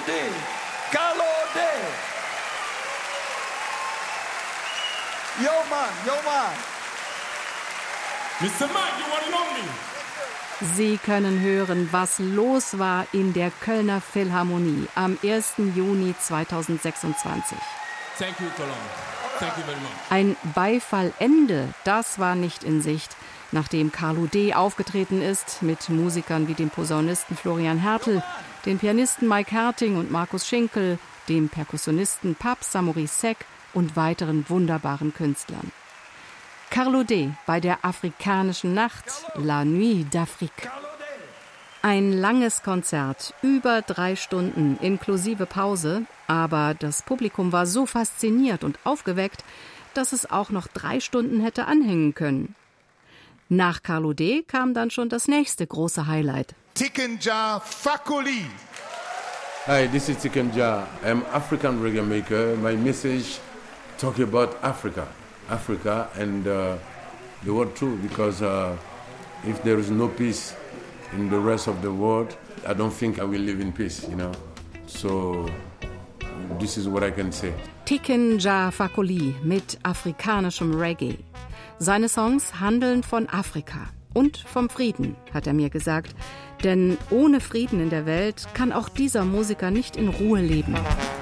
Carlo D. Yo, man, yo, man. Mr. Mike, you want know me? Sie können hören, was los war in der Kölner Philharmonie am 1. Juni 2026. Thank you, Cologne. Thank you very much. Ein Beifallende, das war nicht in Sicht, nachdem Carlo D. aufgetreten ist mit Musikern wie dem Posaunisten Florian Hertel, den Pianisten Mike Herting und Markus Schinkel, dem Perkussionisten Pape Samori-Seck und weiteren wunderbaren Künstlern. Carlo D. bei der afrikanischen Nacht, La Nuit d'Afrique. Ein langes Konzert, über 3 Stunden inklusive Pause, aber das Publikum war so fasziniert und aufgeweckt, dass es auch noch 3 Stunden hätte anhängen können. Nach Carlo D. kam dann schon das nächste große Highlight. Tiken Jah Fakoly. Hi, this is Tiken Jah. I'm African reggae maker. My message talk about Africa and the world too, because if there is no peace in the rest of the world, I don't think I will live in peace, you know. So this is what I can say. Tiken Jah Fakoly mit afrikanischem Reggae. Seine Songs handeln von Afrika und vom Frieden, hat er mir gesagt. Denn ohne Frieden in der Welt kann auch dieser Musiker nicht in Ruhe leben.